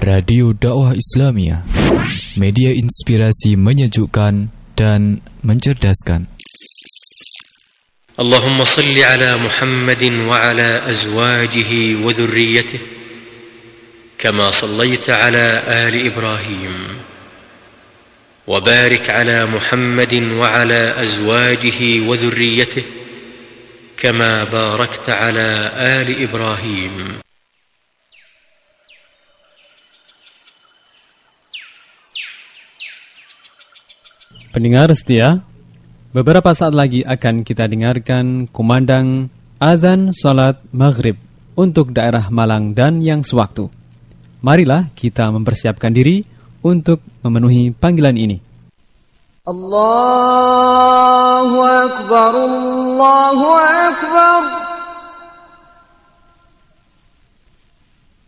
Radio Dakwah Islamiyah, media inspirasi menyejukkan dan mencerdaskan. Allahumma salli ala Muhammadin wa ala azwajihi wa dhurriyyatihi kama sallaita ala ali Ibrahim wa barik ala Muhammadin wa ala azwajihi wa dhurriyyatihi kama barakta ala ali Ibrahim. Pendengar setia, beberapa saat lagi akan kita dengarkan kumandang azan salat maghrib untuk daerah Malang dan yang sewaktu. Marilah kita mempersiapkan diri untuk memenuhi panggilan ini. Allahu Akbar, Allahu Akbar.